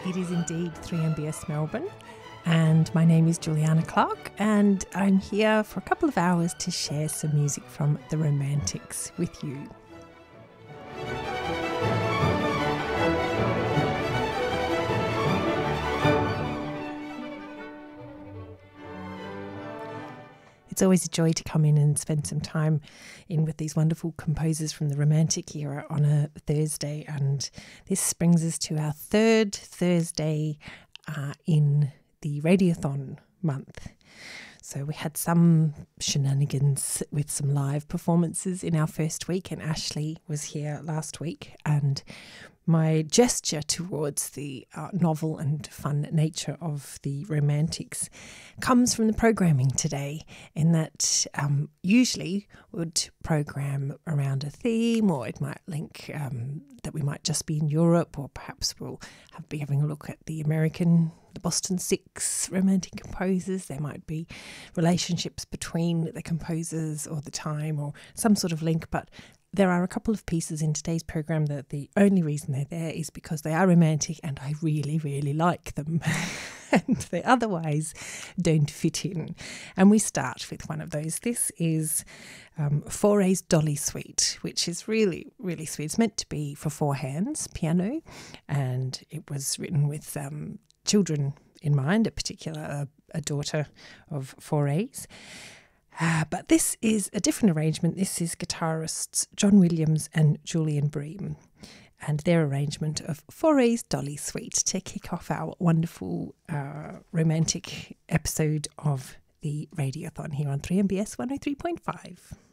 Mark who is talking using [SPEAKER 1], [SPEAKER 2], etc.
[SPEAKER 1] It is indeed 3MBS Melbourne, and my name is Juliana Clark, and I'm here for a couple of hours to share some music from the Romantics with you. It's always a joy to come in and spend some time in with these wonderful composers from the Romantic era on a Thursday. And this brings us to our third Thursday in the Radiothon month. So we had some shenanigans with some live performances in our first week, and Ashley was here last week, and my gesture towards the novel and fun nature of the Romantics comes from the programming today, in that usually would program around a theme, or it might link that we might just be in Europe, or perhaps we'll be having a look at the Boston Six romantic composers. There might be relationships between the composers or the time, or some sort of link, but there are a couple of pieces in today's program that the only reason they're there is because they are romantic and I really, really like them. And they otherwise don't fit in. And we start with one of those. This is Fauré's Dolly Suite, which is really, really sweet. It's meant to be for four hands, piano, and it was written with children in mind, a daughter of Fauré's. But this is a different arrangement. This is guitarists John Williams and Julian Bream, and their arrangement of Fauré's Dolly Suite to kick off our wonderful romantic episode of the Radiothon here on 3MBS 103.5.